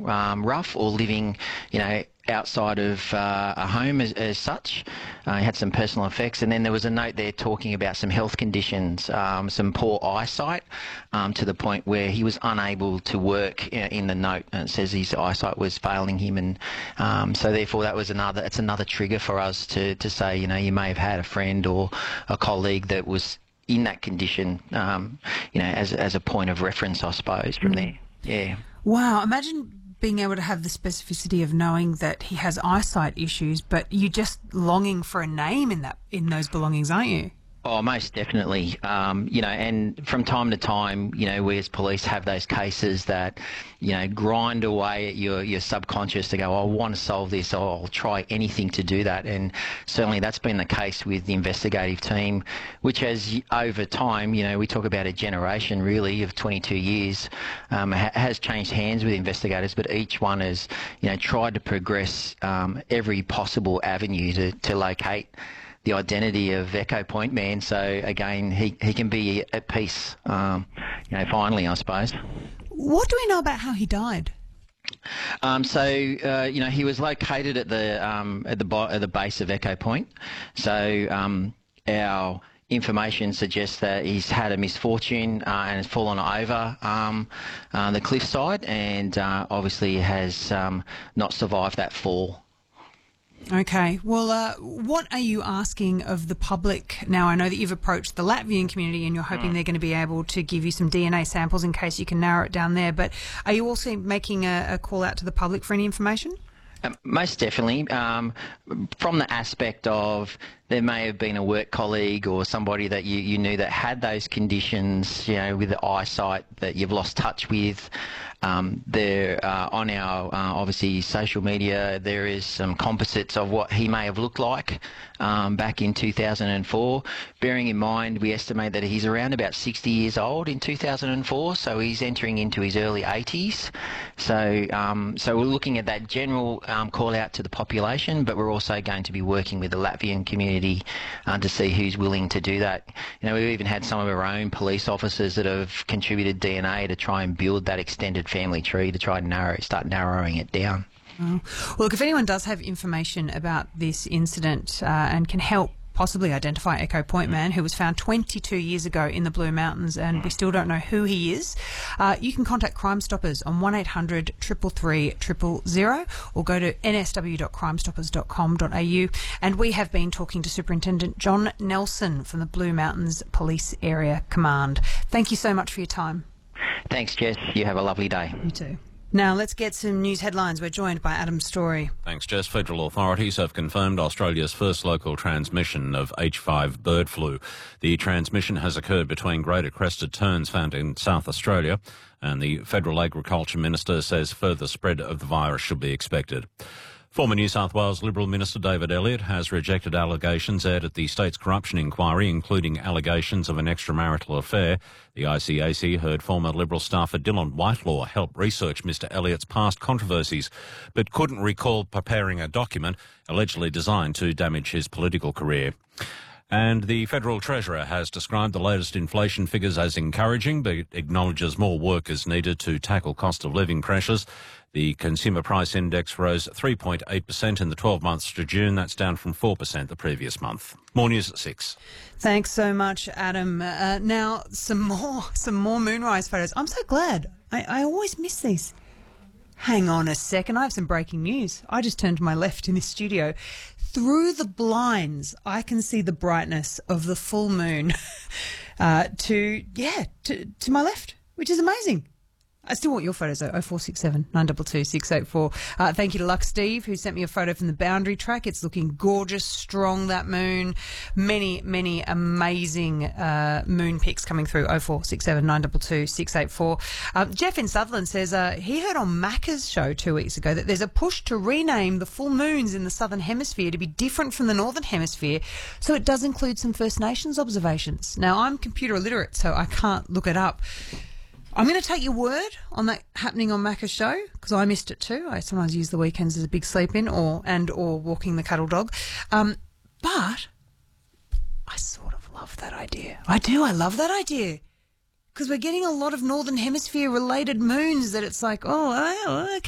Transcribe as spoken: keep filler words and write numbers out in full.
um, rough or living, you know, outside of uh, a home as, as such. Uh, he had some personal effects, and then there was a note there talking about some health conditions, um, some poor eyesight, um, to the point where he was unable to work in the note. And it says his eyesight was failing him, and um, so therefore that was another. It's another trigger for us to to say, you know, you may have had a friend or a colleague that was in that condition, um, you know, as as a point of reference, I suppose, from mm. there. Yeah. Wow. Imagine being able to have the specificity of knowing that he has eyesight issues, but you're just longing for a name in that in those belongings, aren't you? Oh, most definitely. Um, you know, and from time to time, you know, we as police have those cases that, you know, grind away at your, your subconscious to go, oh, I want to solve this, or I'll try anything to do that. And certainly that's been the case with the investigative team, which has, over time, you know, we talk about a generation really of twenty-two years, um, ha- has changed hands with investigators, but each one has, you know, tried to progress um, every possible avenue to, to locate the identity of Echo Point Man. So again, he, he can be at peace, um, you know, finally, I suppose. What do we know about how he died? Um, so uh, you know, he was located at the um, at the bo- at the base of Echo Point. So um, our information suggests that he's had a misfortune uh, and has fallen over um, uh, the cliffside, and uh, obviously has um, not survived that fall. Okay. Well, uh, what are you asking of the public now? I know that you've approached the Latvian community and you're hoping mm. they're going to be able to give you some D N A samples in case you can narrow it down there. But are you also making a, a call out to the public for any information? Um, most definitely. Um, from the aspect of there may have been a work colleague or somebody that you, you knew that had those conditions, you know, with the eyesight that you've lost touch with. Um, there uh, on our uh, obviously social media, there is some composites of what he may have looked like um, back in two thousand four. Bearing in mind, we estimate that he's around about sixty years old in two thousand four, so he's entering into his early eighties. So, um, so we're looking at that general um, call out to the population, but we're also going to be working with the Latvian community uh, to see who's willing to do that. You know, we've even had some of our own police officers that have contributed D N A to try and build that extended family tree to try and narrow, start narrowing it down. Oh. Well, look, if anyone does have information about this incident uh, and can help possibly identify Echo Point Man, who was found twenty-two years ago in the Blue Mountains, and we still don't know who he is, uh, you can contact Crime Stoppers on one eight hundred, three three three, zero zero zero or go to n s w dot crime stoppers dot com dot a u. And we have been talking to Superintendent John Nelson from the Blue Mountains Police Area Command. Thank you so much for your time. Thanks, Jess. You have a lovely day. You too. Now let's get some news headlines. We're joined by Adam Story. Thanks, Jess. Federal authorities have confirmed Australia's first local transmission of H five bird flu. The transmission has occurred between greater crested terns found in South Australia, and the Federal Agriculture Minister says further spread of the virus should be expected. Former New South Wales Liberal Minister David Elliott has rejected allegations aired at the state's corruption inquiry, including allegations of an extramarital affair. The I C A C heard former Liberal staffer Dylan Whitelaw help research Mr Elliott's past controversies, but couldn't recall preparing a document allegedly designed to damage his political career. And the Federal Treasurer has described the latest inflation figures as encouraging, but acknowledges more work is needed to tackle cost of living pressures. The Consumer Price Index rose three point eight percent in the twelve months to June. That's down from four percent the previous month. More news at six. Thanks so much, Adam. Uh, now, some more some more moonrise photos. I'm so glad. I, I always miss these. Hang on a second. I have some breaking news. I just turned to my left in this studio. Through the blinds, I can see the brightness of the full moon uh, to, yeah, to, to my left, which is amazing. I still want your photos, though. oh four six seven, nine two two, six eight four. Uh, thank you to Luck Steve, who sent me a photo from the Boundary Track. It's looking gorgeous, strong, that moon. Many, many amazing uh, moon pics coming through. oh four six seven, nine two two, six eight four. Um, Jeff in Sutherland says uh, he heard on Macca's show two weeks ago that there's a push to rename the full moons in the Southern Hemisphere to be different from the Northern Hemisphere, so it does include some First Nations observations. Now, I'm computer illiterate, so I can't look it up. I'm going to take your word on that happening on Macca's show, because I missed it too. I sometimes use the weekends as a big sleep-in or and or walking the cuddle dog. Um, but I sort of love that idea. I do. I love that idea. Because we're getting a lot of Northern Hemisphere-related moons that it's like, oh, okay.